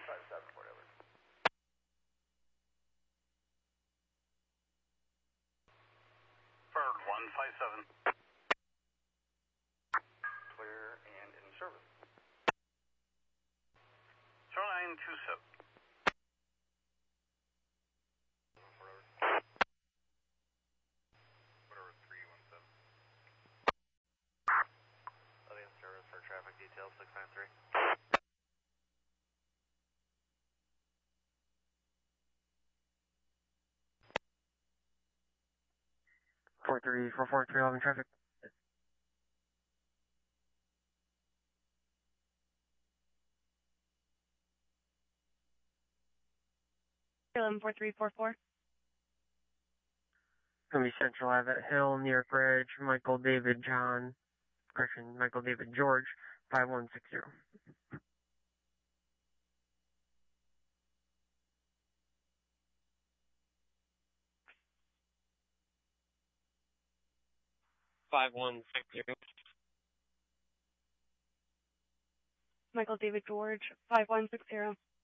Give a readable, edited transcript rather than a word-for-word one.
157, whatever. Bird 157. Clear and in service. 0927. Whatever 317. In service for traffic detail 693. 4344 traffic. Salem 4344. Gonna be Central Ave at Hill, near Bridge, Michael David George, 5160. Michael David George 5160.